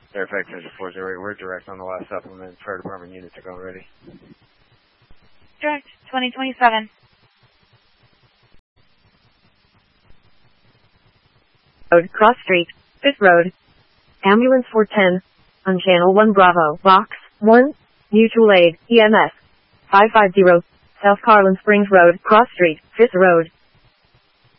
Fairfax Engine 40, we're direct on the last supplement. Fire department units are going ready. Direct, 2027. Road, Cross Street, 5th Road. Ambulance 410. On Channel 1 Bravo, Box 1. Mutual Aid, EMS. 550. South Carlin Springs Road, Cross Street, 5th Road.